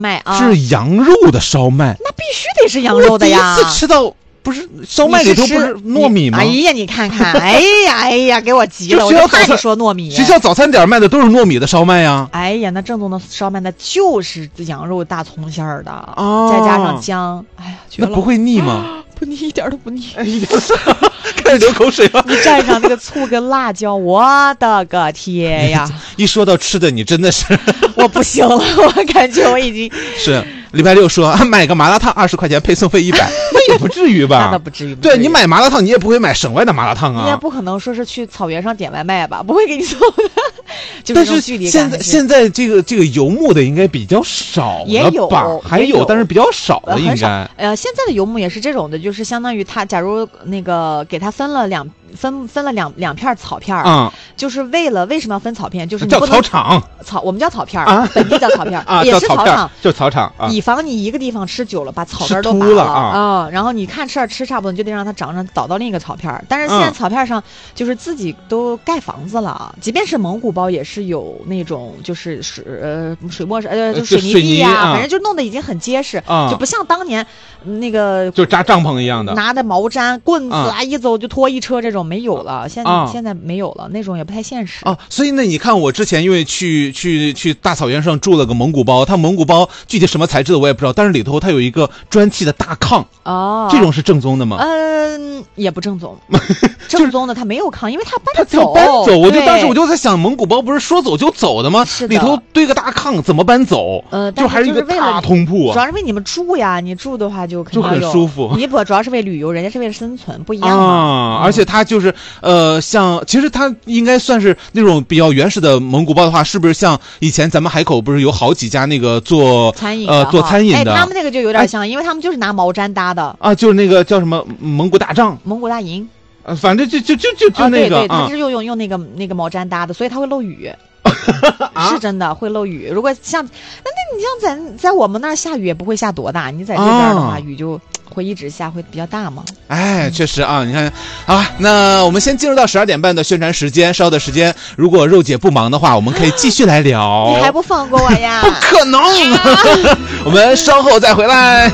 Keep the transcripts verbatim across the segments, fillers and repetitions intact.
麦啊， 是羊肉的烧麦， 那必须得是羊肉的呀。 我第一次吃到。不是烧麦里头不是糯米吗？ 哎呀，你看看，哎呀，哎呀，给我急了！我就怕你说糯米。 学校早餐点卖的都是糯米的烧麦呀。 哎呀，那正宗的烧麦那就是羊肉大葱馅儿的， 哦， 再加上姜，哎呀， 那不会腻吗？ 不腻，一点都不腻。 哎呀，开始流口水了。 你蘸上那个醋跟辣椒，我的个天呀！ 一说到吃的，你真的是我不行了，我感觉我已经是。礼拜六说、啊、买个麻辣烫二十块钱，配送费一百，那也不至于吧？ 那倒不至于。 对，你买麻辣烫，你也不会买省外的麻辣烫啊。 你也不可能说是去草原上点外卖吧？不会给你送的。 但是现在现在这个这个游牧的应该比较少了吧？ 也有， 还有，但是比较少了，应该。 呃，现在的游牧也是这种的，就是相当于他假如那个给他分了两分分了两两片草片， 嗯， 就是为了为什么要分草片？就是你叫草场， 草我们叫草片啊，本地叫草片啊， 也是草场， 就草场啊。 以防你一个地方吃久了把草根都拔了啊、 嗯，然后你看吃吃差不多，你就得让它长上倒到另一个草片。但是现在草片上就是自己都盖房子了，即便是蒙古包也是有那种就是水呃水墨呃就水泥地呀、啊，反正就弄得已经很结实， 啊、 就不像当年那个就扎帐篷一样的， 拿的毛毡棍子啊一走就拖一车这种没有了，现在、 啊、 现在没有了，那种也不太现实啊。所以呢，你看我之前因为去去去大草原上住了个蒙古包，它蒙古包具体什么材质的我也不知道，但是里头它有一个砖砌的大炕哦， 这种是正宗的吗？ 嗯，也不正宗。正宗的它没有炕，因为它搬走，它搬走。我就当时我就在想，蒙古包不是说走就走的吗？ 是的， 里头堆个大炕，怎么搬走？ 呃， 就还是一个大通铺、啊。 主要是为你们住呀，你住的话就肯定就很舒服。 你不主要是为旅游，人家是为了生存，不一样嘛。 啊，而且它就是呃，像其实它应该算是那种比较原始的蒙古包的话，是不是像以前咱们海口不是有好几家那个做餐饮呃做餐饮的？ 哎，他们那个就有点像，因为他们就是拿毛毡搭的啊，就是那个叫什么蒙古大帐、 蒙古大营。 呃，反正就就就就就那个， 啊、对对，它是用用用那个那个毛毡搭的，所以它会漏雨，是真的会漏雨。如果像那那你像在在我们那儿下雨也不会下多大，你在这边的话、啊、雨就会一直下，会比较大嘛。 哎，确实啊，你看啊，那我们先进入到十二点半的宣传时间，稍的时间，如果肉姐不忙的话，我们可以继续来聊。 你还不放过我呀？ 不可能，啊、我们稍后再回来。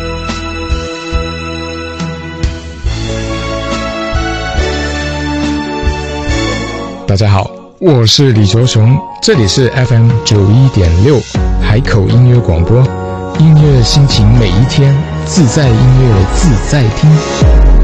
大家好，我是李卓雄，这里是 F M 九一点六海口音乐广播，音乐心情每一天，自在音乐自在听。